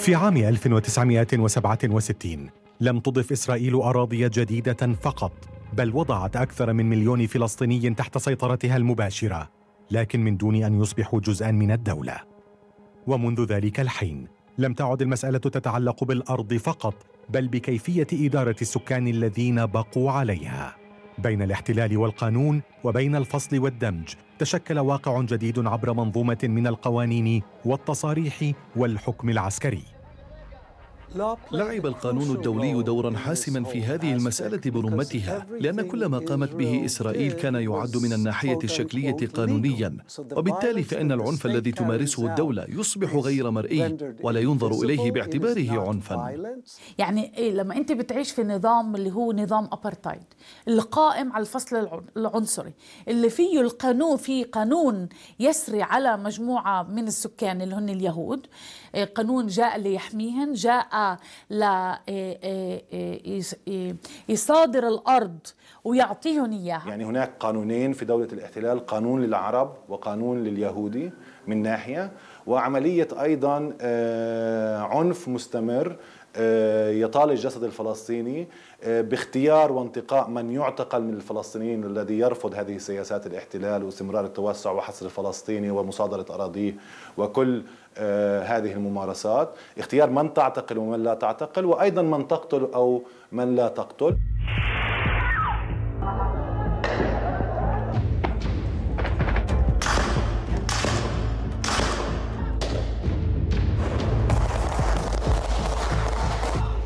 في عام 1967 لم تضف إسرائيل أراضي جديدة فقط، بل وضعت أكثر من 1,000,000 فلسطيني تحت سيطرتها المباشرة، لكن من دون أن يصبحوا جزءاً من الدولة. ومنذ ذلك الحين لم تعد المسألة تتعلق بالأرض فقط، بل بكيفية إدارة السكان الذين بقوا عليها. بين الاحتلال والقانون وبين الفصل والدمج تشكل واقع جديد عبر منظومة من القوانين والتصاريح والحكم العسكري. لعب القانون الدولي دورا حاسما في هذه المسألة برمتها، لأن كل ما قامت به إسرائيل كان يعد من الناحية الشكلية قانونيا، وبالتالي فإن العنف الذي تمارسه الدولة يصبح غير مرئي ولا ينظر إليه باعتباره عنفا. يعني لما أنت بتعيش في نظام اللي هو نظام أبارتايد اللي قائم على الفصل العنصري، اللي فيه القانون، في قانون يسري على مجموعة من السكان اللي هن اليهود، قانون جاء ليحميهن، جاء يصادر الأرض ويعطيهم إياها. يعني هناك قانونين في دولة الاحتلال، قانون للعرب وقانون لليهودي من ناحية، وعملية أيضا عنف مستمر يطال الجسد الفلسطيني باختيار وانتقاء من يعتقل من الفلسطينيين الذي يرفض هذه سياسات الاحتلال واستمرار التوسع وحصر الفلسطيني ومصادرة أراضيه وكل هذه الممارسات، اختيار من تعتقل ومن لا تعتقل، وأيضا من تقتل أو من لا تقتل.